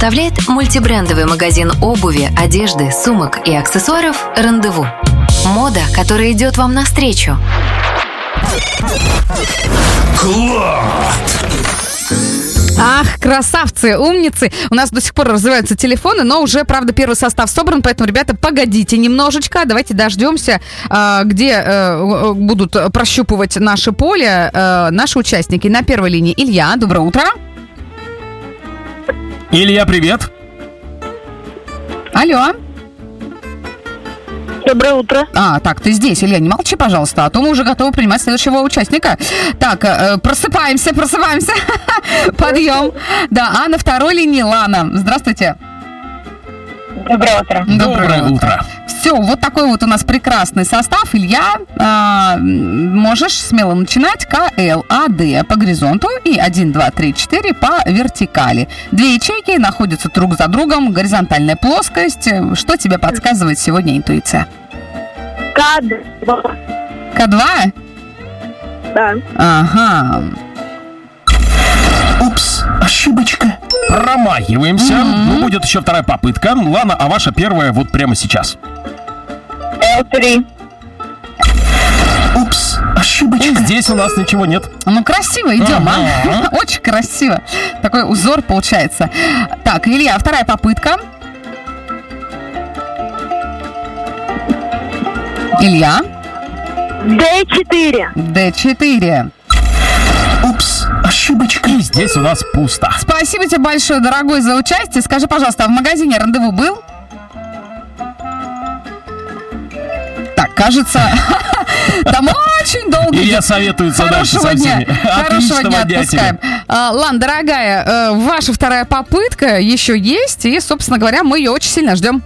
представляет мультибрендовый магазин обуви, одежды, сумок и аксессуаров «Рандеву». Мода, которая идет вам навстречу. Ах, красавцы, умницы. У нас до сих пор развиваются телефоны, но уже, правда, первый состав собран, поэтому, ребята, погодите немножечко. Давайте дождемся, где будут прощупывать наше поле наши участники. На первой линии Илья, доброе утро. Илья, привет. Алло. Доброе утро. Так, ты здесь, Илья, не молчи, пожалуйста, а то мы уже готовы принимать следующего участника. Так, просыпаемся. Подъем. Да, а на второй линии Лана. Здравствуйте. Доброе утро. Доброе утро. Все, вот такой вот у нас прекрасный состав. Илья, можешь смело начинать. КЛАД по горизонту и 1, 2, 3, 4 по вертикали. Две ячейки находятся друг за другом, горизонтальная плоскость. Что тебе подсказывает сегодня интуиция? К2. К2? Да. Ага. Упс, ошибочка. Промахиваемся. Ну, будет еще вторая попытка. Лана, а ваша первая вот прямо сейчас. L3. Упс, ошибочка. И здесь у нас ничего нет. Ну, красиво идем, Очень красиво. Такой узор получается. Так, Илья, вторая попытка. Илья. D4. D4. Упс, ошибочка. И здесь у нас пусто. Спасибо тебе большое, дорогой, за участие. Скажи, пожалуйста, а в магазине «Рандеву» был? Так, кажется, там очень долго. Илья советуется дальше со всеми. Хорошего дня, отпускаем. Лан, дорогая, ваша вторая попытка еще есть, и, собственно говоря, мы ее очень сильно ждем.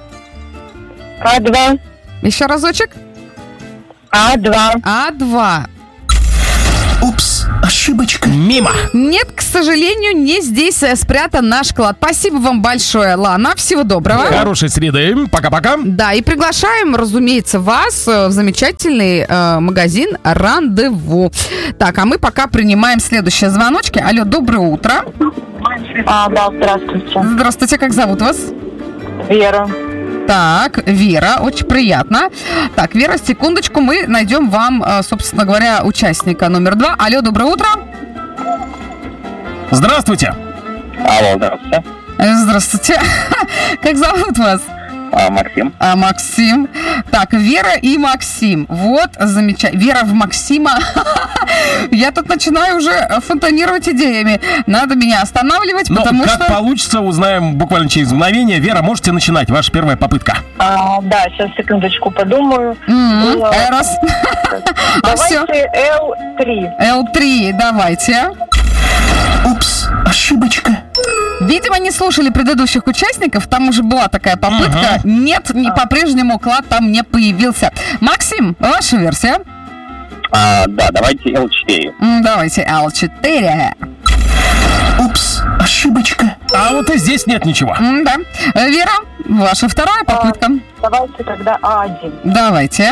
А2. Еще разочек. А2. А2. Упс, ошибочка. Мимо. Нет, к сожалению, не здесь спрятан наш клад. Спасибо вам большое, Лана. Всего доброго. Хорошей среды. Пока-пока. Да, и приглашаем, разумеется, вас в замечательный магазин «Рандеву». Так, а мы пока принимаем следующие звоночки. Алло, доброе утро. Да, здравствуйте. Здравствуйте, как зовут вас? Вера. Так, Вера, очень приятно. Так, Вера, секундочку, мы найдем вам, собственно говоря, участника номер 2. Алло, доброе утро. Здравствуйте. Алло, здравствуйте. Здравствуйте. Как зовут вас? Максим. Максим. Так, Вера и Максим. Вот, замечательно. Вера в Максима. Я тут начинаю уже фонтанировать идеями. Надо меня останавливать, потому что... как получится, узнаем буквально через мгновение. Вера, можете начинать. Ваша первая попытка. Да, сейчас, секундочку, подумаю. Эрос. Давайте L3. L3, давайте. Упс, ошибочка. Видимо, не слушали предыдущих участников, там уже была такая попытка. Нет, по-прежнему клад там не появился. Максим, ваша версия? Да, давайте L4. Давайте L4. Упс, ошибочка. А вот и здесь нет ничего. Да. Вера, ваша вторая попытка. Давайте тогда А1. Давайте.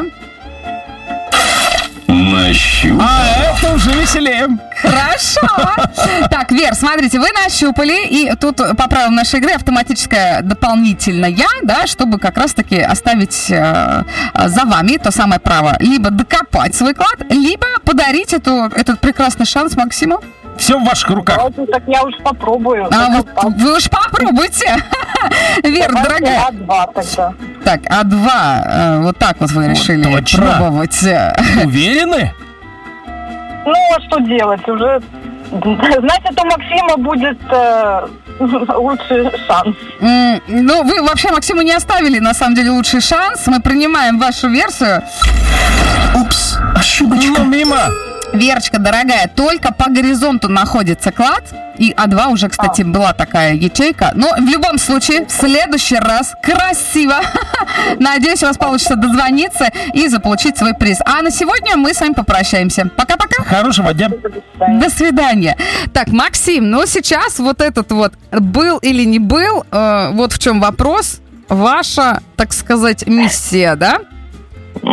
Нащупал. Это уже веселее. Хорошо. Так, Вер, смотрите, вы нащупали, и тут по правилам нашей игры автоматическое дополнительное, да, чтобы как раз-таки оставить за вами то самое право либо докопать свой клад, либо подарить этот прекрасный шанс Максиму. Все в ваших руках. Давайте, так я уж попробую. Вот вы уж попробуйте. Вер, дорогая. А2 тогда. Так, А2, вот так вот вы решили пробовать. Уверены? Ну, а что делать? Уже, значит, у Максима будет лучший шанс. Ну, вы вообще Максиму не оставили, на самом деле, лучший шанс. Мы принимаем вашу версию. Упс, ошибочка. Мимо. Верочка, дорогая, только по горизонту находится клад. И А2 уже, кстати, была такая ячейка. Но в любом случае, в следующий раз красиво. Надеюсь, у вас получится дозвониться и заполучить свой приз. А на сегодня мы с вами попрощаемся. Пока-пока. Хорошего дня. До свидания. Так, Максим, ну сейчас вот этот вот был или не был, вот в чем вопрос. Ваша, так сказать, миссия, да? Угу.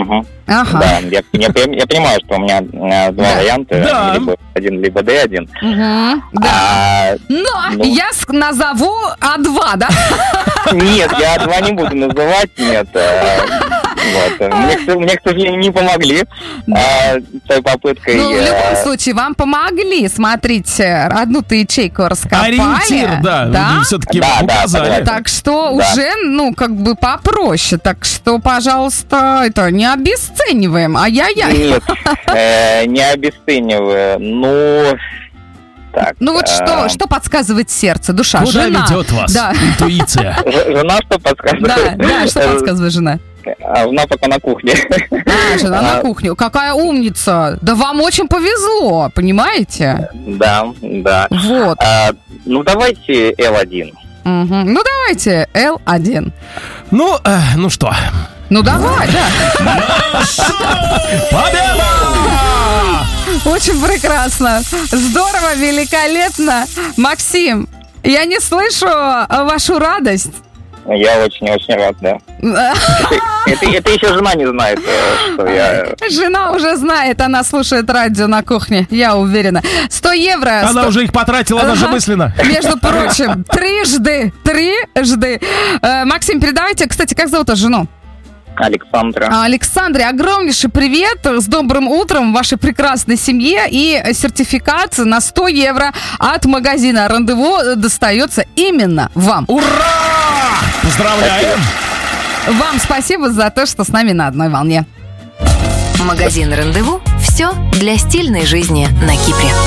Ага. Да, я понимаю, что у меня два варианта, Да. либо один, либо D1. Да. Ну. Но я назову А2, да? Нет, я два не буду называть, нет. Вот. Мне, к сожалению, не помогли той попыткой. Ну, в любом случае, вам помогли. Смотрите, одну-то ячейку раскопали. Ориентир, да, все-таки Да, указали. согласен. Так что Да. уже, как бы попроще. Так что, пожалуйста, это не обесцениваем. Ай-яй-яй. Нет, не обесцениваю. Ну, так. Ну вот что подсказывает сердце, душа, Куда жена. ведет вас Да, интуиция? Жена что подсказывает? да, что подсказывает жена? Жена пока на кухне. Жена на кухню. Какая умница. Да вам очень повезло, понимаете? Да. Вот. Ну, давайте L1. Мгм. Ну, давайте L1. Ну что, Ну, давай, да. победа! Очень прекрасно. Здорово, великолепно. Максим, я не слышу вашу радость. Я очень-очень рад, да. Это еще жена не знает, что я... Жена уже знает, она слушает радио на кухне, я уверена. 100 евро. Она уже их потратила даже Ага. мысленно. Между прочим, трижды. Максим, передавайте, кстати, как зовут жену? Александра. Александре, огромнейший привет, с добрым утром вашей прекрасной семье, и сертификат на 100 евро от магазина «Рандеву» достается именно вам. Ура! Поздравляем! Вам спасибо за то, что с нами на одной волне. Магазин «Рандеву» – все для стильной жизни на Кипре.